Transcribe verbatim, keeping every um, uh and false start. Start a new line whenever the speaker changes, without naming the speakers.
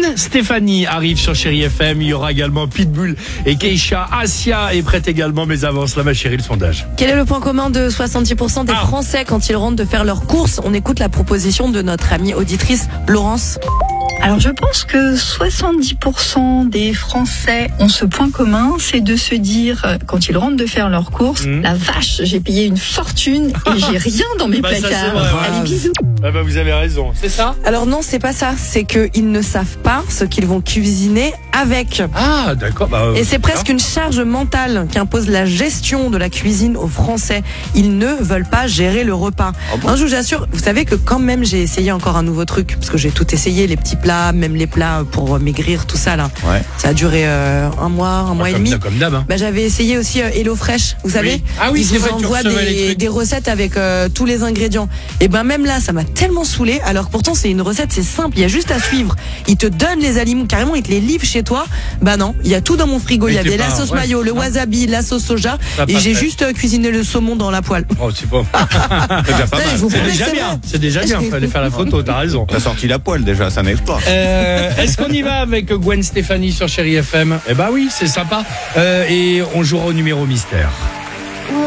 Gwen Stefani arrive sur Chérie F M. Il y aura également Pitbull et Keisha. Asia est prête également, mais avance là, ma chérie, le sondage.
Quel est le point commun de soixante-dix pour cent des
Ah.
Français quand ils rentrent de faire leurs courses? On écoute la proposition de notre amie auditrice Laurence.
Alors je pense que soixante-dix pour cent des Français ont ce point commun, c'est de se dire, euh, quand ils rentrent de faire leurs courses,
Mmh.
la vache, j'ai payé une fortune et j'ai rien dans mes
Bah, ça, c'est
placards.
vrai, ouais.
Allez, bisous.
Ah bah vous avez raison, c'est ça?
Alors non, c'est pas ça. C'est qu'ils ne savent pas ce qu'ils vont cuisiner avec.
Ah d'accord. Bah,
Et c'est presque une charge mentale qu'impose la gestion de la cuisine aux Français. Ils ne veulent pas gérer le repas.
Ah bon
Hein, je vous assure, vous savez que quand même j'ai essayé encore un nouveau truc, parce que j'ai tout essayé, les petits plats, même les plats pour maigrir, tout ça là.
Ouais.
Ça a duré euh, un mois, un mois et
comme,
demi.
comme d'hab. Hein.
Bah, j'avais essayé aussi euh, HelloFresh, vous savez.
Oui. Ah oui,
Ils
c'est
vous
vrai que tu
envoient
recevais les
des,
trucs.
des recettes avec euh, tous les ingrédients. Et ben même là, ça m'a tellement saoulé. Alors que pourtant c'est une recette, c'est simple, il y a juste à suivre. Ils te donnent les aliments, carrément ils te les livrent chez toi. Bah non, il y a tout dans mon frigo. Il y
Mais
avait
t'es
la
pas-
sauce
ouais,
mayo, le
non.
wasabi, la sauce soja,
Ça a
et
pas
j'ai
fait.
juste euh, cuisiné le saumon dans la poêle.
Oh c'est bon.
C'est déjà pas
Ouais,
mal.
je vous
C'est
promets
déjà
que c'est
bien.
vrai.
C'est déjà bien. Fallait faire la photo. T'as raison.
T'as sorti la poêle déjà, c'est un exploit.
Euh, Est-ce qu'on y va avec Gwen Stefani sur Chérie F M? Eh bah oui, c'est sympa. Euh, et on jouera au numéro mystère.